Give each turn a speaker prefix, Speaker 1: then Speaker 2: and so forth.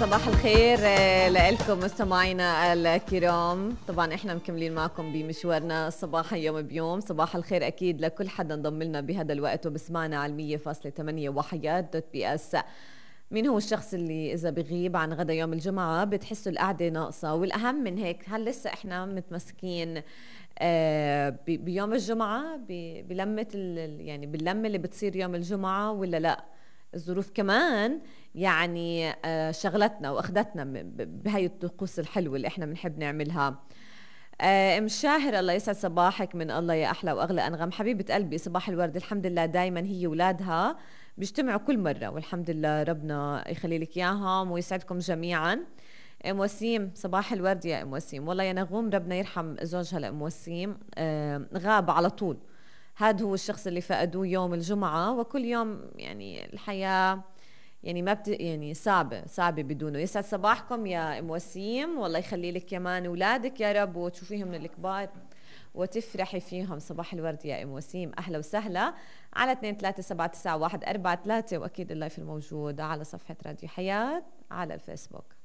Speaker 1: صباح الخير لكم مستمعينا الكرام. طبعا احنا مكملين معكم بمشوارنا صباحا يوم بيوم. صباح الخير اكيد لكل حدا انضم لنا بهذا الوقت وبسمعنا على 100.8 وحيات .بي اس. مين هو الشخص اللي اذا بغيب عن غدا يوم الجمعة بتحسوا القعدة ناقصة؟ والاهم من هيك، هل لسه احنا متمسكين بيوم الجمعة بلمة يعني باللمة اللي بتصير يوم الجمعة ولا لا؟ الظروف كمان يعني شغلتنا واخدتنا بهاي الطقوس الحلوة اللي احنا بنحب نعملها. ام شاهر الله يسعد صباحك من الله يا احلى واغلى انغام حبيبة قلبي. صباح الورد. الحمد لله دايما هي ولادها بيجتمعوا كل مرة والحمد لله ربنا يخلي لك اياهم ويسعدكم جميعا. ام وسيم صباح الورد يا ام وسيم. والله يا نغوم ربنا يرحم زوجها لام وسيم، غاب على طول. هذا هو الشخص اللي فقدوه يوم الجمعة، وكل يوم يعني الحياة يعني ما يعني صعبة بدونه. يسعد صباحكم يا ام وسيم، والله يخلي لك كمان اولادك يا رب وتشوفيهم من الكبار وتفرحي فيهم. صباح الورد يا ام وسيم، اهلا وسهلا على 2379143، واكيد اللايف الموجود على صفحة راديو حياة على الفيسبوك.